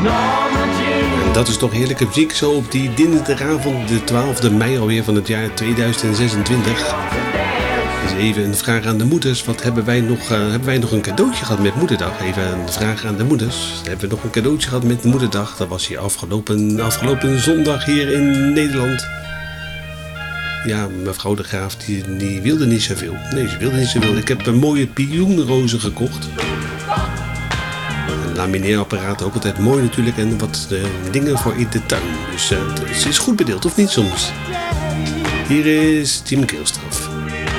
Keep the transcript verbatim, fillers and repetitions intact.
En dat is toch heerlijke muziek zo op die dinsdagavond, de twaalfde mei alweer van het jaar tweeduizend zesentwintig. Dus even een vraag aan de moeders. Wat hebben wij nog, uh, hebben wij nog een cadeautje gehad met Moederdag? Even een vraag aan de moeders. Hebben we nog een cadeautje gehad met Moederdag? Dat was hier afgelopen, afgelopen zondag hier in Nederland. Ja, mevrouw de Graaf, die, die wilde niet zoveel. Nee, ze wilde niet zoveel. Ik heb een mooie pioenrozen gekocht. Een lamineerapparaat, ook altijd mooi natuurlijk. En wat uh, dingen voor in de tuin. Dus uh, ze is goed bedeeld, of niet soms? Hier is Tim Keelstraf.